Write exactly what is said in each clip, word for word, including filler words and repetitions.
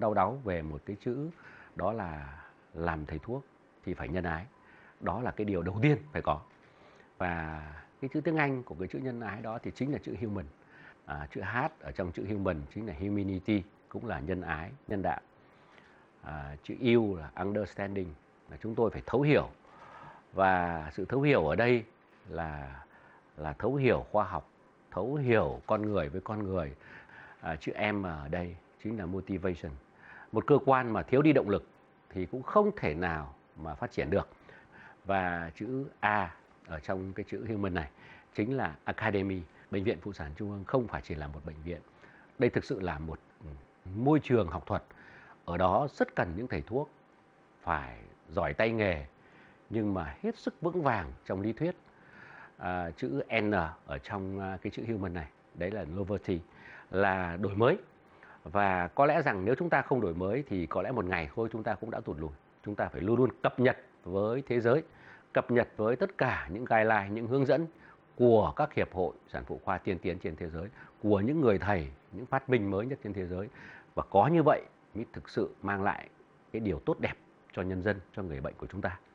đau đáu về một cái chữ, đó là làm thầy thuốc thì phải nhân ái. Đó là cái điều đầu tiên phải có. Và cái chữ tiếng Anh của cái chữ nhân ái đó thì chính là chữ human. À, chữ H ở trong chữ human chính là humanity, cũng là nhân ái, nhân đạo. À, chữ U là understanding, là chúng tôi phải thấu hiểu. Và sự thấu hiểu ở đây là là thấu hiểu khoa học, thấu hiểu con người với con người. À, chữ M ở đây chính là motivation. Một cơ quan mà thiếu đi động lực thì cũng không thể nào mà phát triển được. Và chữ A ở trong cái chữ human này chính là academy. Bệnh viện Phụ sản Trung ương không phải chỉ là một bệnh viện. Đây thực sự là một môi trường học thuật. Ở đó rất cần những thầy thuốc phải giỏi tay nghề nhưng mà hết sức vững vàng trong lý thuyết. À, chữ N ở trong cái chữ human này, đấy là novelty, là đổi mới. Và có lẽ rằng nếu chúng ta không đổi mới thì có lẽ một ngày thôi chúng ta cũng đã tụt lùi. Chúng ta phải luôn luôn cập nhật với thế giới, cập nhật với tất cả những guideline, những hướng dẫn của các hiệp hội sản phụ khoa tiên tiến trên thế giới, của những người thầy, những phát minh mới nhất trên thế giới. Và có như vậy mới thực sự mang lại cái điều tốt đẹp cho nhân dân, cho người bệnh của chúng ta.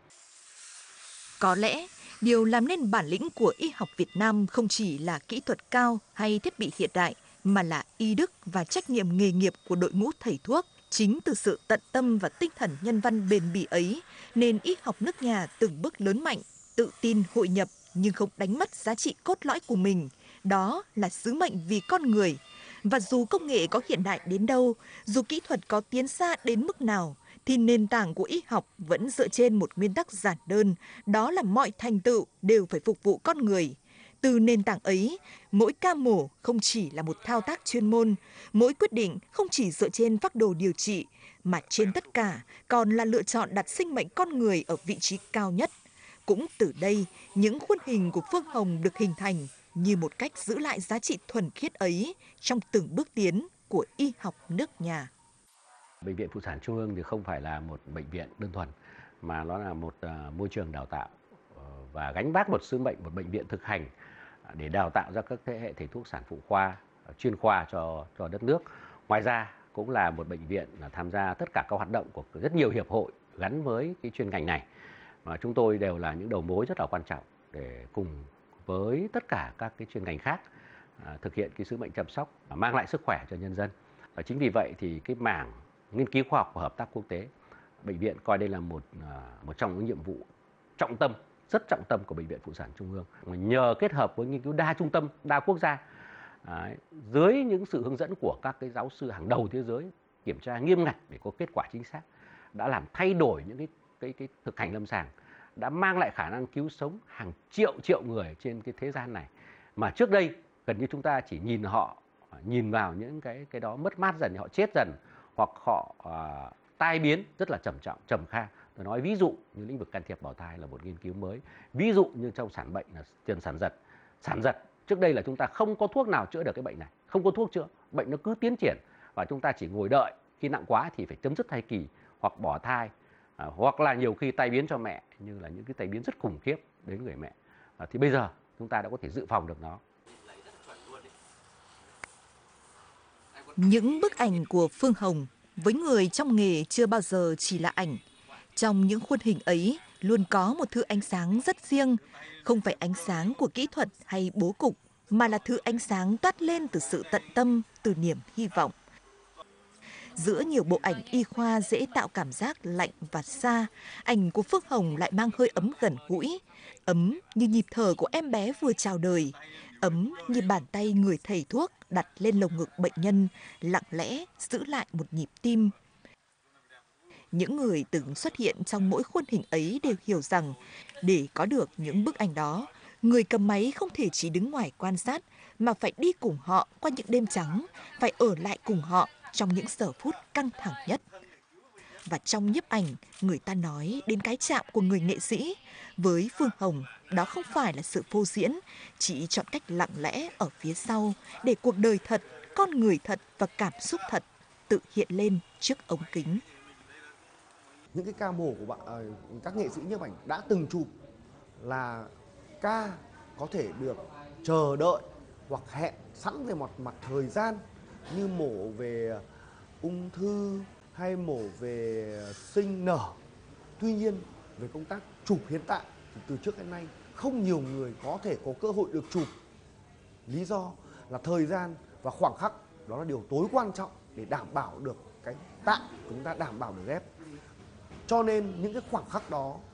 Có lẽ, điều làm nên bản lĩnh của y học Việt Nam không chỉ là kỹ thuật cao hay thiết bị hiện đại, mà là y đức và trách nhiệm nghề nghiệp của đội ngũ thầy thuốc. Chính từ sự tận tâm và tinh thần nhân văn bền bỉ ấy, nên y học nước nhà từng bước lớn mạnh, tự tin hội nhập nhưng không đánh mất giá trị cốt lõi của mình. Đó là sứ mệnh vì con người. Và dù công nghệ có hiện đại đến đâu, dù kỹ thuật có tiến xa đến mức nào, thì nền tảng của y học vẫn dựa trên một nguyên tắc giản đơn, đó là mọi thành tựu đều phải phục vụ con người. Từ nền tảng ấy, mỗi ca mổ không chỉ là một thao tác chuyên môn, mỗi quyết định không chỉ dựa trên phác đồ điều trị, mà trên tất cả còn là lựa chọn đặt sinh mệnh con người ở vị trí cao nhất. Cũng từ đây, những khuôn hình của Phương Hồng được hình thành như một cách giữ lại giá trị thuần khiết ấy trong từng bước tiến của y học nước nhà. Bệnh viện Phụ sản Trung ương thì không phải là một bệnh viện đơn thuần, mà nó là một uh, môi trường đào tạo uh, và gánh vác một sứ mệnh, một bệnh viện thực hành uh, để đào tạo ra các thế hệ thầy thuốc sản phụ khoa, uh, chuyên khoa cho cho đất nước. Ngoài ra cũng là một bệnh viện uh, tham gia tất cả các hoạt động của rất nhiều hiệp hội gắn với cái chuyên ngành này. Và chúng tôi đều là những đầu mối rất là quan trọng để cùng với tất cả các cái chuyên ngành khác uh, thực hiện cái sứ mệnh chăm sóc, uh, mang lại sức khỏe cho nhân dân. Và chính vì vậy thì cái mảng nghiên cứu khoa học và hợp tác quốc tế, bệnh viện coi đây là một một trong những nhiệm vụ trọng tâm, rất trọng tâm của Bệnh viện Phụ sản Trung ương. Nhờ kết hợp với nghiên cứu đa trung tâm, đa quốc gia, đấy, dưới những sự hướng dẫn của các cái giáo sư hàng đầu thế giới, kiểm tra nghiêm ngặt để có kết quả chính xác, đã làm thay đổi những cái cái cái thực hành lâm sàng, đã mang lại khả năng cứu sống hàng triệu triệu người trên cái thế gian này. Mà trước đây gần như chúng ta chỉ nhìn họ, nhìn vào những cái cái đó mất mát dần, họ chết dần, hoặc họ uh, tai biến rất là trầm trọng, trầm kha. Tôi nói ví dụ như lĩnh vực can thiệp bào thai là một nghiên cứu mới. Ví dụ như trong sản bệnh là tiền sản giật. Sản giật trước đây là chúng ta không có thuốc nào chữa được cái bệnh này, không có thuốc chữa, bệnh nó cứ tiến triển và chúng ta chỉ ngồi đợi, khi nặng quá thì phải chấm dứt thai kỳ hoặc bỏ thai, à, hoặc là nhiều khi tai biến cho mẹ, như là những cái tai biến rất khủng khiếp đến người mẹ. À, thì bây giờ chúng ta đã có thể dự phòng được nó. Những bức ảnh của Phương Hồng với người trong nghề chưa bao giờ chỉ là ảnh. Trong những khuôn hình ấy luôn có một thứ ánh sáng rất riêng, không phải ánh sáng của kỹ thuật hay bố cục, mà là thứ ánh sáng toát lên từ sự tận tâm, từ niềm hy vọng. Giữa nhiều bộ ảnh y khoa dễ tạo cảm giác lạnh và xa, ảnh của Phương Hồng lại mang hơi ấm gần gũi, ấm như nhịp thở của em bé vừa chào đời, ấm như bàn tay người thầy thuốc đặt lên lồng ngực bệnh nhân, lặng lẽ giữ lại một nhịp tim. Những người từng xuất hiện trong mỗi khuôn hình ấy đều hiểu rằng, để có được những bức ảnh đó, người cầm máy không thể chỉ đứng ngoài quan sát, mà phải đi cùng họ qua những đêm trắng, phải ở lại cùng họ trong những giờ phút căng thẳng nhất. Và trong nhiếp ảnh, người ta nói đến cái chạm của người nghệ sĩ. Với Phương Hồng, đó không phải là sự phô diễn, chỉ chọn cách lặng lẽ ở phía sau để cuộc đời thật, con người thật và cảm xúc thật tự hiện lên trước ống kính. Những cái ca mổ của bạn, các nghệ sĩ nhiếp ảnh đã từng chụp là ca có thể được chờ đợi hoặc hẹn sẵn về một mặt thời gian, như mổ về ung thư, hay mổ về sinh nở. Tuy nhiên về công tác chụp hiến tạng thì từ trước đến nay không nhiều người có thể có cơ hội được chụp. Lý do là thời gian và khoảng khắc đó là điều tối quan trọng để đảm bảo được cái tạng chúng ta đảm bảo được ghép. Cho nên những cái khoảng khắc đó